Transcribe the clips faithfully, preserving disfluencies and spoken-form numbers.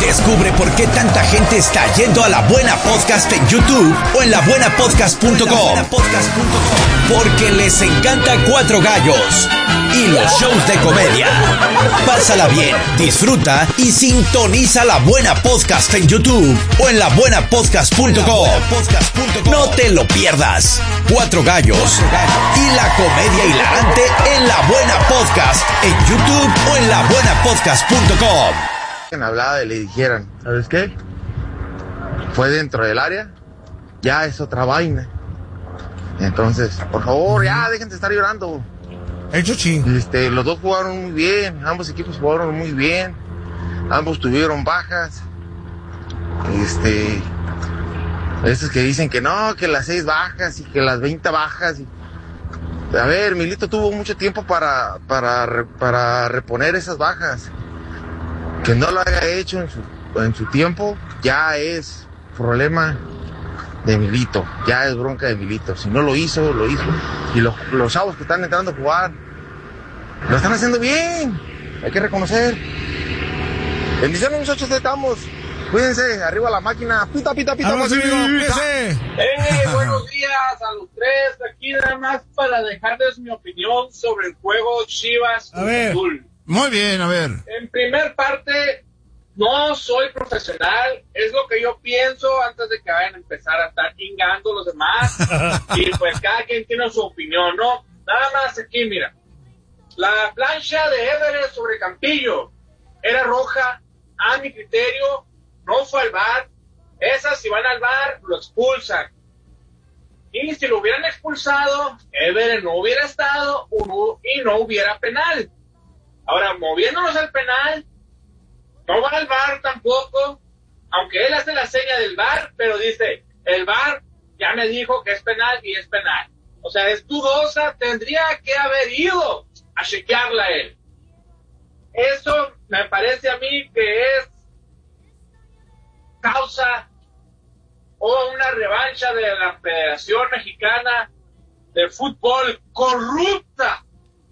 Descubre por qué tanta gente está yendo a La Buena Podcast en YouTube o en la buena podcast punto com. Porque les encanta Cuatro Gallos y los shows de comedia. Pásala bien, disfruta y sintoniza La Buena Podcast en YouTube o en la buena podcast punto com. No te lo pierdas. Cuatro Gallos y la comedia hilarante en La Buena Podcast en YouTube o en la buena podcast punto com. Hablaba y le dijeran, ¿sabes qué? Fue dentro del área, ya es otra vaina. Entonces, por favor, ya dejen de estar llorando. Hecho sí. Este, los dos jugaron muy bien, ambos equipos jugaron muy bien, ambos tuvieron bajas. Este, esos que dicen que no, que las seis bajas y que las veinte bajas. Y, a ver, Milito tuvo mucho tiempo para, para, para reponer esas bajas. Que no lo haya hecho en su, en su tiempo, ya es problema de Milito, ya es bronca de Milito. Si no lo hizo, lo hizo. Y los, los chavos que están entrando a jugar, lo están haciendo bien, hay que reconocer. Bendiciones, muchachos, estamos. Cuídense, arriba la máquina. Pita, pita, pita. Vamos, amigo, Hey, buenos días a los tres. Aquí nada más para dejarles mi opinión sobre el juego Chivas Azul. Muy bien, a ver. En primer parte, no soy profesional, es lo que yo pienso antes de que vayan a empezar a estar chingando los demás. Y pues cada quien tiene su opinión, ¿no? Nada más aquí, mira. La plancha de Everett sobre Campillo era roja, a mi criterio, no fue al V A R. Esas, si van al V A R, lo expulsan. Y si lo hubieran expulsado, Everett no hubiera estado y no hubiera penal. Ahora, moviéndonos al penal, no va al V A R tampoco, aunque él hace la seña del V A R, pero dice, el V A R ya me dijo que es penal y es penal. O sea, es dudosa, tendría que haber ido a chequearla él. Eso me parece a mí que es causa o una revancha de la Federación Mexicana de Fútbol corrupta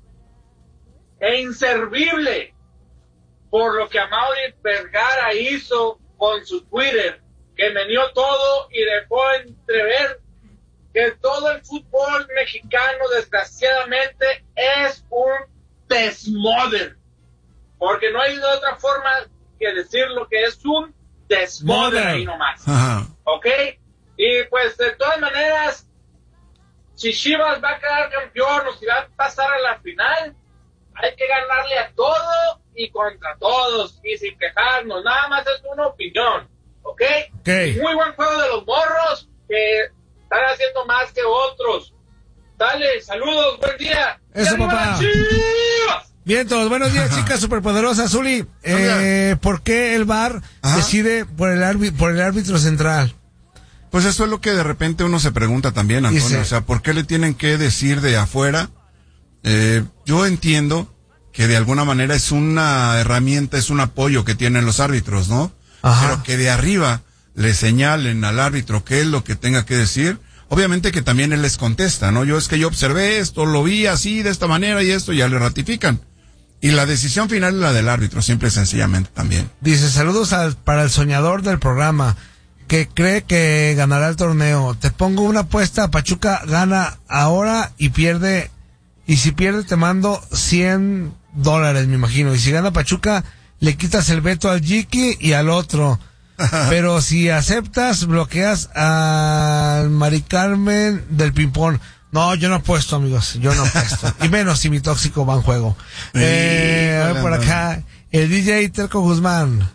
e inservible por lo que Amaury Vergara hizo con su Twitter, que meneó todo y dejó entrever que todo el fútbol mexicano desgraciadamente es un desmoder, porque no hay de otra forma que decir lo que es un desmoder ahí nomás. Ajá. ¿Ok? Y pues de todas maneras, si Chivas va a quedar campeón o si va a pasar a la final, hay que ganarle a todo y contra todos y sin quejarnos. Nada más es una opinión, ¿ok? Okay. Muy buen juego de los morros que están haciendo más que otros. Dale, saludos, buen día. Eso, papá. Bien, todos. Buenos días, chicas superpoderosas. Zuli, eh, ¿por qué el V A R Ajá. decide por el, árbi- por el árbitro central? Pues eso es lo que de repente uno se pregunta también, Antonio. Dice, o sea, ¿por qué le tienen que decir de afuera? Eh, yo entiendo que de alguna manera es una herramienta, es un apoyo que tienen los árbitros, ¿no? Ajá. Pero que de arriba le señalen al árbitro qué es lo que tenga que decir. Obviamente que también él les contesta, ¿no? Yo es que yo observé esto, lo vi así, de esta manera y esto, ya le ratifican. Y la decisión final es la del árbitro, simple y sencillamente también. Dice, saludos al, para el soñador del programa, que cree que ganará el torneo. Te pongo una apuesta, Pachuca gana ahora y pierde, y si pierde te mando cien dólares, me imagino. Y si gana Pachuca, le quitas el veto al Jiki y al otro. Pero si aceptas, bloqueas al Mari Carmen del ping-pong. No, yo no apuesto, amigos, yo no apuesto. Y menos si mi tóxico va en juego. Eh, a ver por acá, el D J Terco Guzmán.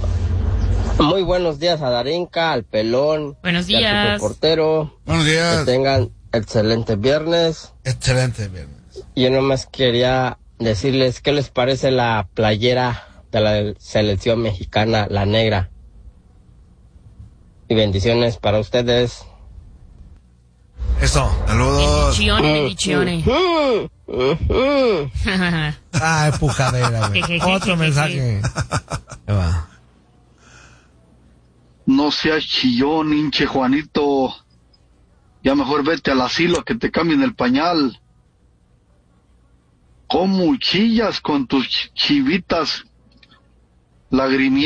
Muy buenos días a Darinka, al Pelón. Buenos días. Al reportero. Buenos días. Que tengan excelente viernes. Excelente viernes. Yo nomás quería decirles qué les parece la playera de la selección mexicana, la negra. Y bendiciones para ustedes. Eso. Saludos. Bendiciones, bendiciones. Ah, empujadera, güey. Otro mensaje. Va. No seas chillón, hinche Juanito. Ya mejor vete al asilo a que te cambien el pañal. ¿Cómo chillas con tus chivitas lagrimientas?